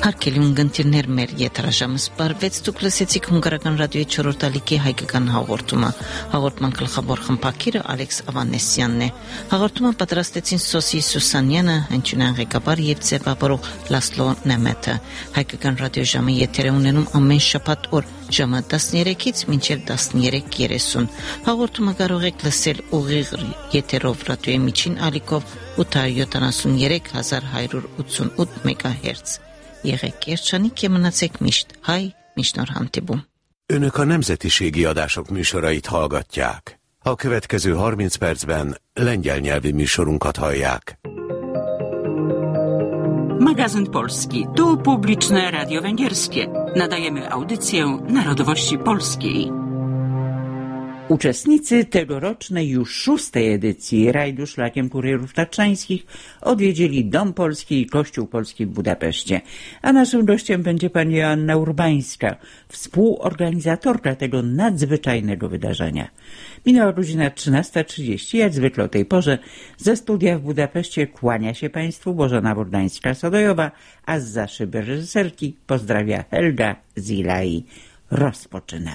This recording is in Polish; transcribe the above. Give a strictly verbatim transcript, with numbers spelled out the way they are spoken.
Հարկելի ունգընտիրներ մեր եթերաժամը սպարվեց դուք լսեցիք հունգարական ռադիոյի չորրորդ ալիքի հայկական հաղորդումը հաղորդման գլխավոր խմբակիրը Ալեքս Ավանեսյանն է հաղորդումը պատրաստեցին Սոսի Սուսանյանը հնչյունային ղեկավար եւ ձևավորող Լասլո Նեմեթը հայկական ռադիոժամը եթեր է ունենում ամեն շաբաթ օր ժամը տասներեքից մինչև տասներեք երեսուն հաղորդումը կարող եք լսել ուղիղ եթերով ռադիոյի միջին ալիքով ութ հարյուր յոթանասունյերեք հազար հարյուր ութսունութ մեգահերց Եղեք երջանիկ եւ մնացեք միշտ հայ միշտ նոր hantibum. Önök a nemzetiségi adások műsorait hallgatják. A következő harminc percben lengyel nyelvi műsorunkat hallják. Magazyn Polski. Tu publiczne radio węgierskie. Nadajemy audycję narodowości polskiej. Uczestnicy tegorocznej już szóstej edycji rajdu szlakiem kurierów tatrzańskich odwiedzili Dom Polski i Kościół Polski w Budapeszcie. A naszym gościem będzie pani Joanna Urbańska, współorganizatorka tego nadzwyczajnego wydarzenia. Minęła godzina trzynasta trzydzieści. Jak zwykle o tej porze ze studia w Budapeszcie kłania się państwu Bożena Burdańska-Sodojowa, a zza szyby reżyserki pozdrawia Helga Zilai. Rozpoczynamy.